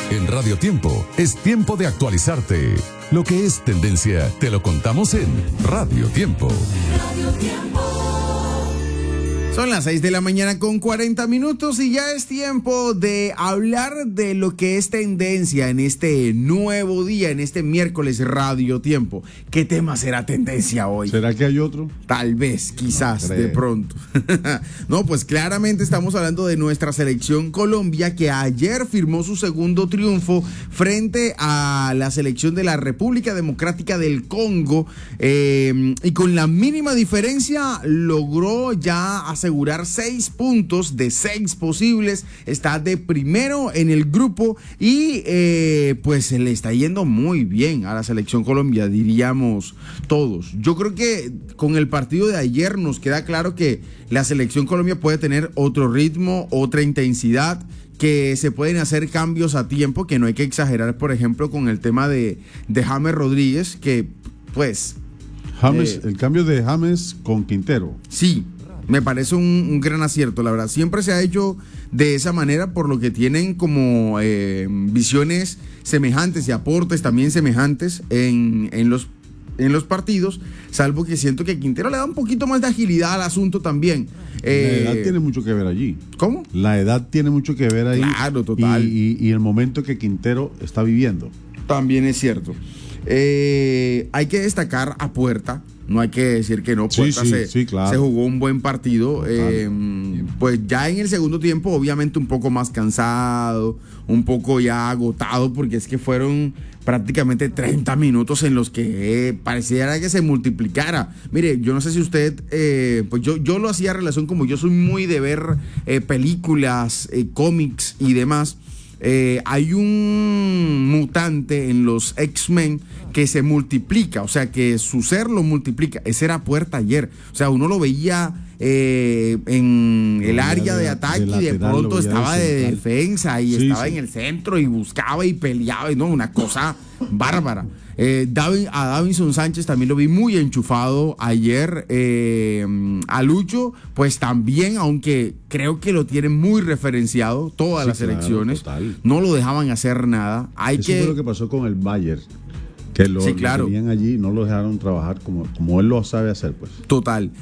En Radio Tiempo es tiempo de actualizarte. Lo que es tendencia te lo contamos en Radio Tiempo. Radio Tiempo. Son las 6 de la mañana con 40 minutos y ya es tiempo de hablar de lo que es tendencia en este nuevo día, en este miércoles Radio Tiempo. ¿Qué tema será tendencia hoy? ¿Será que hay otro? Tal vez, quizás, de pronto. No, pues claramente estamos hablando de nuestra selección Colombia, que ayer firmó su segundo triunfo frente a la selección de la República Democrática del Congo, y con la mínima diferencia logró ya asegurar 6 puntos de 6 posibles. Está de primero en el grupo y pues se le está yendo muy bien a la selección Colombia, diríamos todos. Yo creo que con el partido de ayer nos queda claro que la selección Colombia puede tener otro ritmo, otra intensidad, que se pueden hacer cambios a tiempo, que no hay que exagerar, por ejemplo, con el tema de James Rodríguez, que pues... James, el cambio de James con Quintero. Sí, me parece un gran acierto, la verdad. Siempre se ha hecho de esa manera, por lo que tienen como visiones semejantes y aportes también semejantes en los partidos, salvo que siento que Quintero le da un poquito más de agilidad al asunto también. La edad tiene mucho que ver allí. ¿Cómo? La edad tiene mucho que ver ahí. Claro, total. Y el momento que Quintero está viviendo. También es cierto. Hay que destacar a Puerta. No hay que decir que no. Puerta claro. Se jugó un buen partido. Pues ya en el segundo tiempo, obviamente un poco más cansado, un poco ya agotado, porque es que fueron prácticamente 30 minutos en los que pareciera que se multiplicara. Mire, yo no sé si usted, pues yo lo hacía en relación, como yo soy muy de ver películas, cómics y demás. Hay un mutante en los X-Men que se multiplica, o sea que su ser lo multiplica. Ese era Puerta ayer, o sea, uno lo veía en el área de ataque y de pronto estaba de defensa y estaba en el centro y buscaba y peleaba, y no, una cosa bárbara. A Davinson Sánchez también lo vi muy enchufado ayer. A Lucho, pues también, aunque creo que lo tienen muy referenciado todas las selecciones, no lo dejaban hacer nada. Eso fue lo que pasó con el Bayern, que lo tenían allí, no lo dejaron trabajar como él lo sabe hacer, pues. Total.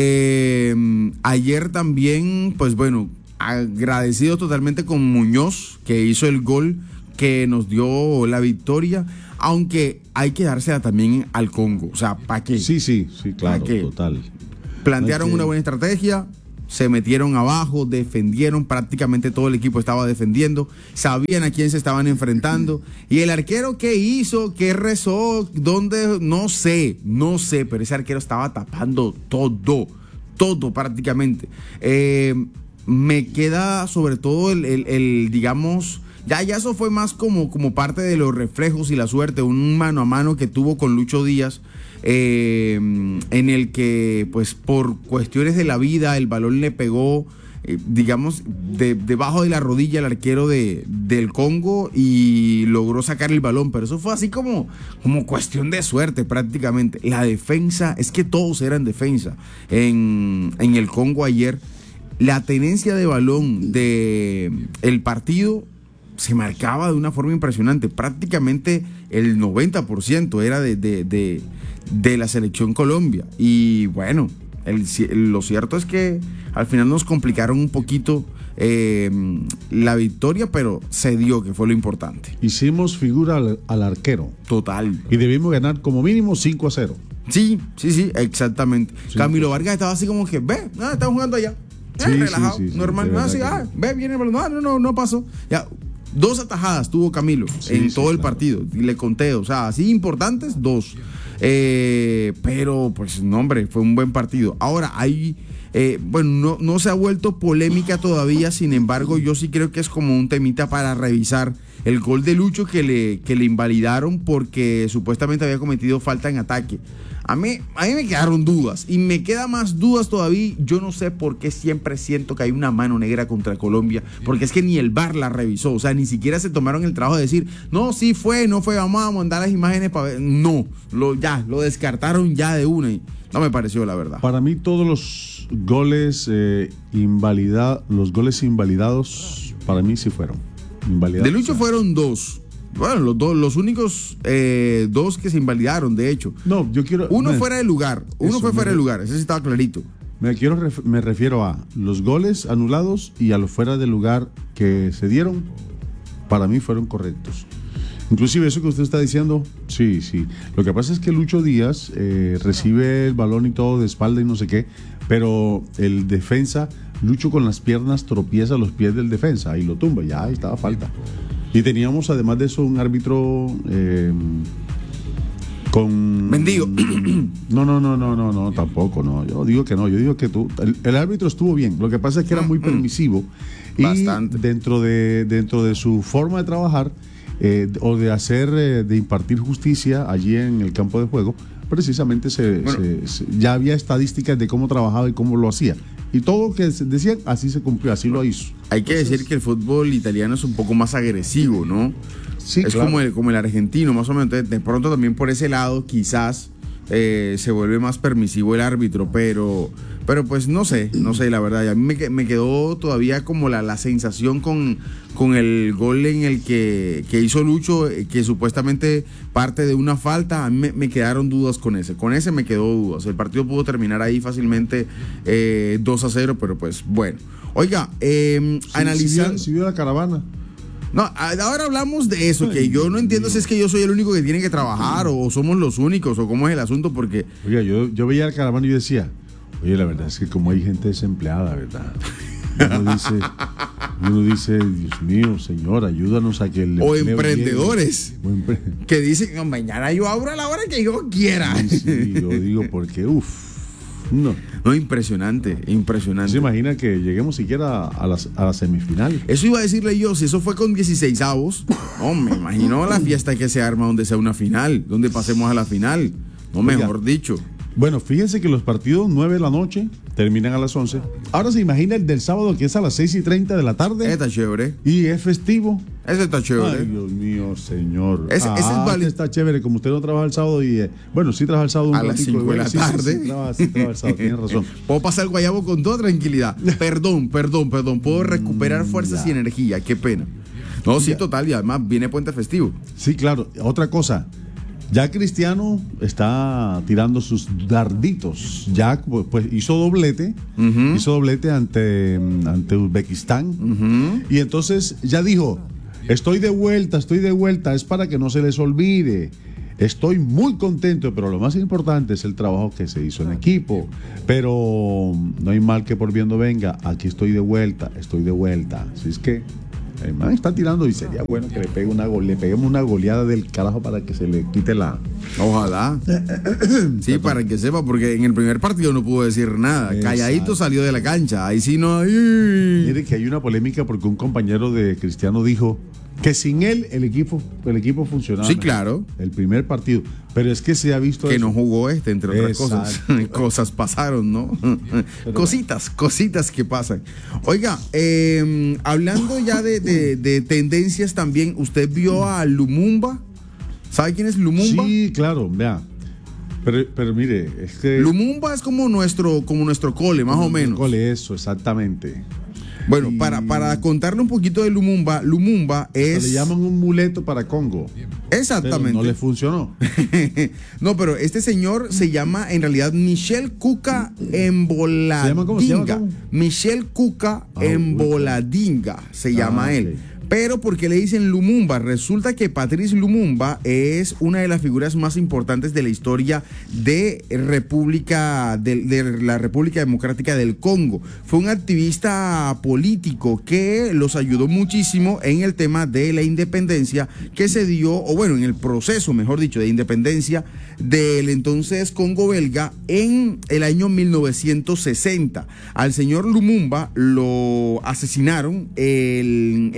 Ayer también, pues bueno, agradecido totalmente con Muñoz, que hizo el gol que nos dio la victoria, aunque hay que dársela también al Congo. O sea, ¿para qué? Sí, claro, total. Plantearon una buena estrategia, se metieron abajo, defendieron, prácticamente todo el equipo estaba defendiendo, sabían a quién se estaban enfrentando, y el arquero, ¿qué hizo? ¿Qué rezó? ¿Dónde? No sé, pero ese arquero estaba tapando todo prácticamente. Me queda sobre todo el digamos... Ya eso fue más como parte de los reflejos y la suerte, un mano a mano que tuvo con Lucho Díaz, en el que pues por cuestiones de la vida el balón le pegó, digamos, debajo de la rodilla al arquero del Congo y logró sacar el balón, pero eso fue así como cuestión de suerte prácticamente. La defensa, es que todos eran defensa en el Congo ayer. La tenencia de balón del partido se marcaba de una forma impresionante. Prácticamente el 90% era de la selección Colombia. Y bueno, lo cierto es que al final nos complicaron un poquito la victoria, pero se dio, que fue lo importante. Hicimos figura al arquero. Total. Y debimos ganar como mínimo 5-0. Sí, exactamente. Sí, Camilo Vargas estaba así como que, están jugando allá. Relajado, normal. Ve, viene el balón. No pasó. Ya. 2 atajadas tuvo Camilo en todo el partido, y le conté, o sea, así importantes, 2. Pero, pues, no, hombre, fue un buen partido. Ahora, no se ha vuelto polémica todavía, sin embargo, yo sí creo que es como un temita para revisar el gol de Lucho que le invalidaron porque supuestamente había cometido falta en ataque. A mí me quedaron dudas, y me queda más dudas todavía. Yo no sé por qué siempre siento que hay una mano negra contra Colombia, porque es que ni el VAR la revisó, o sea, ni siquiera se tomaron el trabajo de decir, no, sí fue, no fue, vamos a mandar las imágenes para ver. No, lo descartaron ya de una, y no me pareció, la verdad. Para mí todos los goles invalidados, para mí sí fueron. invalidados. De Lucho fueron 2. Bueno, los únicos 2 que se invalidaron, de hecho. No, yo quiero... Uno fuera de lugar. Uno fue fuera de lugar. Ese sí estaba clarito. Me refiero a los goles anulados y a los fuera de lugar que se dieron, para mí fueron correctos. Inclusive eso que usted está diciendo, sí. Lo que pasa es que Lucho Díaz recibe el balón y todo de espalda y no sé qué, pero el defensa, Lucho con las piernas tropieza a los pies del defensa y lo tumba, ya ahí estaba falta. Y teníamos además de eso un árbitro con... Mendigo. No, tampoco, no. Yo digo que no, yo digo que el árbitro estuvo bien. Lo que pasa es que era muy permisivo. Bastante. Y dentro de su forma de trabajar o de hacer, de impartir justicia allí en el campo de juego, precisamente ya había estadísticas de cómo trabajaba y cómo lo hacía. Y todo lo que decían, así se cumplió, así lo hizo. Hay que decir que el fútbol italiano es un poco más agresivo, ¿no? Sí, es claro. como el argentino, más o menos. Entonces, de pronto también por ese lado quizás se vuelve más permisivo el árbitro, pero pues no sé, la verdad. Y a mí me quedó todavía como la sensación con el gol en el que hizo Lucho, que supuestamente parte de una falta. A mí me quedaron dudas con ese. Con ese me quedó dudas. El partido pudo terminar ahí fácilmente 2-0, pero pues bueno. Oiga, analizando... Si vio la caravana. No, ahora hablamos de eso, que yo no entiendo si es que yo soy el único que tiene que trabajar o somos los únicos o cómo es el asunto, porque... Oiga, yo veía la caravana y decía, oye, la verdad es que como hay gente desempleada, ¿verdad? Uno dice, Dios mío, señor, ayúdanos a que el o emprendedores que dicen, no, mañana yo abro a la hora que yo quiera. Sí, lo digo porque, No, impresionante. ¿No se imagina que lleguemos siquiera a la semifinal? Eso iba a decirle yo, si eso fue con 16avos, no, me imagino la fiesta que se arma donde sea una final, donde pasemos a la final, no, mejor dicho. Bueno, fíjense que los partidos 9 de la noche terminan a las 11. Ahora se imagina el del sábado, que es a las 6:30 de la tarde. Está chévere. Y es festivo. Ese está chévere. Ay, Dios mío, señor. Ese es válido. Está chévere, como usted no trabaja el sábado y... bueno, sí trabaja el sábado un a las 5 de la tarde. Sí, trabaja el sábado, tiene razón. Puedo pasar el guayabo con toda tranquilidad. Perdón. Puedo recuperar fuerzas y energía. Qué pena. No, sí, total. Y además viene puente festivo. Sí, claro. Otra cosa. Ya Cristiano está tirando sus darditos. Ya pues hizo doblete. Hizo doblete ante Uzbekistán. Y entonces ya dijo, estoy de vuelta. Es para que no se les olvide. Estoy muy contento, pero lo más importante es el trabajo que se hizo en equipo. Pero no hay mal que por bien no venga. Aquí estoy de vuelta. Así es que el man está tirando y sería bueno que le peguemos una goleada del carajo para que se le quite la... Ojalá. Sí, para que sepa, porque en el primer partido no pudo decir nada. Exacto. Calladito salió de la cancha. Ahí sí no hay... Mire que hay una polémica porque un compañero de Cristiano dijo que sin él el equipo funcionaba. Sí, claro. El primer partido. Pero es que se ha visto que eso. No jugó entre otras cosas. Cosas pasaron, ¿no? Cositas que pasan. Oiga, hablando ya de tendencias también, ¿usted vio a Lumumba? ¿Sabe quién es Lumumba? Sí, claro, vea. Pero mire, es que... Lumumba es como nuestro cole, más o menos. Cole, eso, exactamente. Bueno, para contarle un poquito de Lumumba es... Le llaman un muleto para Congo. Exactamente. Pero no le funcionó. No, pero este señor se llama en realidad Michel Kuka Emboladinga. Michel Kuka Emboladinga se llama él. Okay. Pero ¿por qué le dicen Lumumba? Resulta que Patrice Lumumba es una de las figuras más importantes de la historia de la República Democrática del Congo. Fue un activista político que los ayudó muchísimo en el tema de la independencia que se dio, o bueno, en el proceso, mejor dicho, de independencia del entonces Congo belga en el año 1960. Al señor Lumumba lo asesinaron en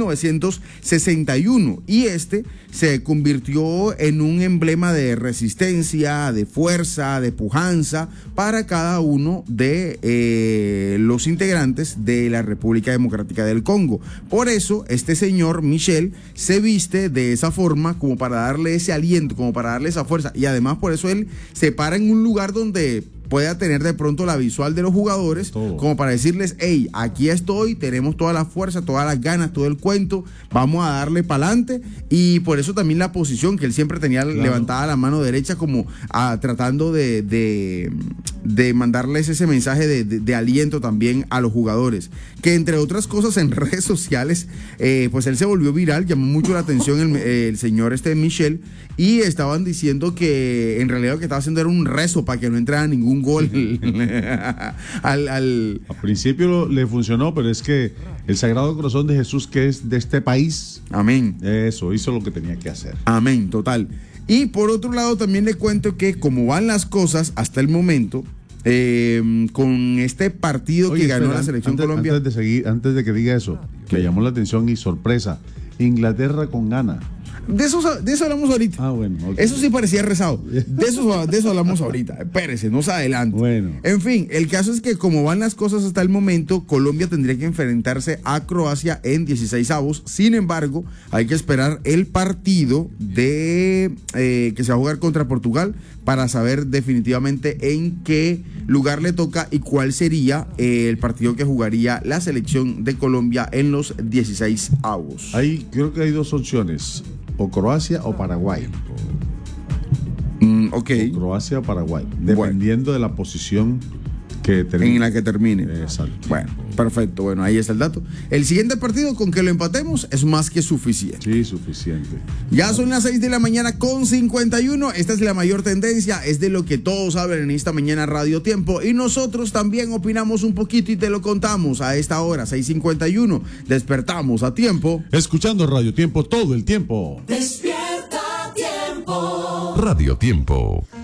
1961 y se convirtió en un emblema de resistencia, de fuerza, de pujanza para cada uno de los integrantes de la República Democrática del Congo. Por eso este señor Michel se viste de esa forma como para darle ese aliento, como para darle esa fuerza, y además por eso él se para en un lugar donde pueda tener de pronto la visual de los jugadores, como para decirles, hey, aquí estoy, tenemos toda la fuerza, todas las ganas, todo el cuento, vamos a darle para adelante. Y por eso también la posición que él siempre tenía levantada la mano derecha, como tratando de mandarles ese mensaje de aliento también a los jugadores, que entre otras cosas en redes sociales, pues él se volvió viral, llamó mucho la atención el señor Michel, y estaban diciendo que en realidad lo que estaba haciendo era un rezo para que no entrara ningún gol. Al principio le funcionó, pero es que el Sagrado Corazón de Jesús, que es de este país, amén, eso hizo lo que tenía que hacer. Amén, total. Y por otro lado también le cuento que como van las cosas hasta el momento, con este partido que ganó la selección Colombia. Antes de que diga eso, me llamó la atención y sorpresa, Inglaterra con Ghana. De eso hablamos ahorita. Bueno. Okay. Eso sí parecía rezado. De eso hablamos ahorita. Espérese, no se adelante. Bueno. En fin, el caso es que como van las cosas hasta el momento, Colombia tendría que enfrentarse a Croacia en 16avos. Sin embargo, hay que esperar el partido que se va a jugar contra Portugal para saber definitivamente en qué lugar le toca y cuál sería el partido que jugaría la selección de Colombia en los 16avos. Creo que hay dos opciones. O Croacia o Paraguay. Ok. O Croacia o Paraguay. Dependiendo de la posición que termine. En la que termine. Exacto. Bueno, perfecto. Bueno, ahí está el dato. El siguiente partido, con que lo empatemos, es más que suficiente. Sí, suficiente. Ya son las 6 de la mañana con 51. Esta es la mayor tendencia. Es de lo que todos hablan en esta mañana Radio Tiempo. Y nosotros también opinamos un poquito y te lo contamos a esta hora, 6:51. Despertamos a tiempo. Escuchando Radio Tiempo todo el tiempo. Despierta Tiempo. Radio Tiempo.